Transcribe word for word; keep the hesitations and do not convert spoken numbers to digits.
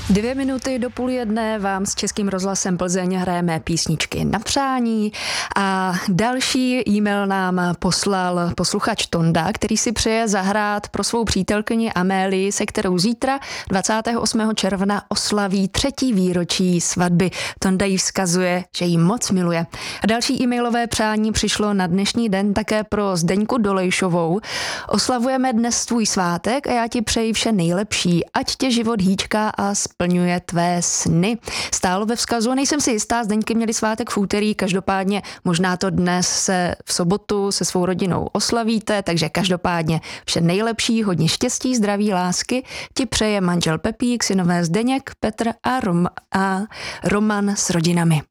Dvě minuty do půl jedné vám s Českým rozhlasem Plzeň hrajeme písničky na přání a další e-mail nám poslal posluchač Tonda, který si přeje zahrát pro svou přítelkyni Amélii, se kterou zítra dvacátého osmého června oslaví třetí výročí svatby. Tonda jí vzkazuje, že jí moc miluje. A další e-mailové přání přišlo na dnešní den také pro Zdeňku Dolejšovou. Oslavujeme dnes tvůj svátek a já ti přeji vše nejlepší, ať tě život hýčká a splňuje tvé sny. Stálo ve vzkazu, nejsem si jistá, Zdeňky měli svátek v úterý, každopádně možná to dnes se v sobotu se svou rodinou oslavíte, takže každopádně vše nejlepší, hodně štěstí, zdraví, lásky ti přeje manžel Pepík, synové Zdeněk, Petr a, Rom- a Roman s rodinami.